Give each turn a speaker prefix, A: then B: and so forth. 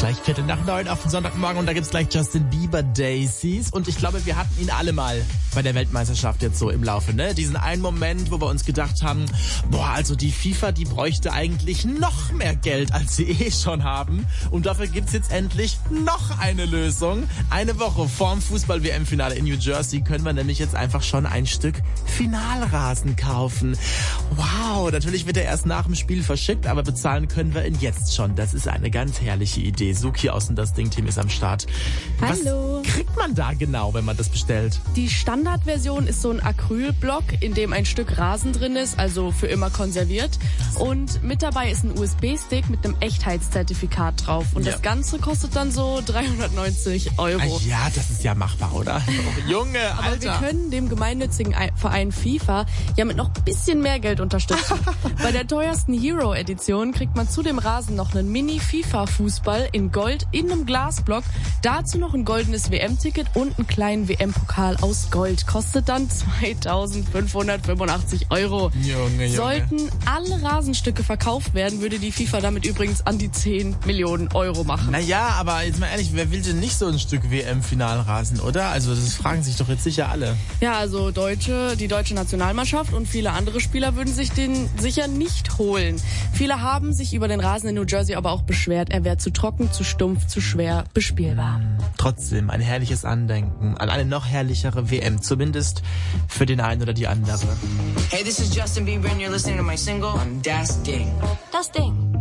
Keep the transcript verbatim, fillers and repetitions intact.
A: Gleich Viertel nach neun auf den Sonntagmorgen und da gibt's gleich Justin Bieber Daisies. Und ich glaube, wir hatten ihn alle mal bei der Weltmeisterschaft jetzt so im Laufe, ne? Diesen einen Moment, wo wir uns gedacht haben, boah, also die FIFA, die bräuchte eigentlich noch mehr Geld, als sie eh schon haben. Und dafür gibt's jetzt endlich noch eine Lösung. Eine Woche vorm Fußball-W M-Finale in New Jersey können wir nämlich jetzt einfach schon ein Stück Finalrasen kaufen. Wow, natürlich wird er erst nach dem Spiel verschickt, aber bezahlen können wir ihn jetzt schon. Das ist eine ganz herrliche Idee. Suki aus dem Das Ding-Team ist am Start.
B: Hallo.
A: Was kriegt man da genau, wenn man das bestellt?
B: Die Standardversion ist so ein Acrylblock, in dem ein Stück Rasen drin ist, also für immer konserviert. Und mit dabei ist ein U S B-Stick mit einem Echtheitszertifikat drauf. Und
A: Ja.
B: das Ganze kostet dann so dreihundertneunzig Euro.
A: Ah, ja, das ist ja machbar, oder? Junge,
B: Aber
A: Alter.
B: wir können dem gemeinnützigen Verein FIFA ja mit noch ein bisschen mehr Geld unterstützen. Bei der teuersten Hero-Edition kriegt man zu dem Rasen noch einen Mini-FIFA-Fußball in Gold in einem Glasblock. Dazu noch ein goldenes W M-Ticket und einen kleinen W M-Pokal aus Gold. Kostet dann zweitausendfünfhundertfünfundachtzig Euro.
A: Junge, Junge.
B: Sollten alle Rasenstücke verkauft werden, würde die FIFA damit übrigens an die zehn Millionen Euro machen.
A: Naja, aber jetzt mal ehrlich, wer will denn nicht so ein Stück W M-Finalrasen, oder? Also das fragen sich doch jetzt sicher alle.
B: Ja, also deutsche, die deutsche Nationalmannschaft und viele andere Spieler würden sich den sicher nicht holen. Viele haben sich über den Rasen in New Jersey aber auch beschwert, er wäre zu trocken, zu stumpf, zu schwer bespielbar.
A: Trotzdem ein herrliches Andenken an eine noch herrlichere W M, zumindest für den einen oder die andere.
C: Hey, this is Justin Bieber and you're listening to my single on Das Ding.
D: Das Ding.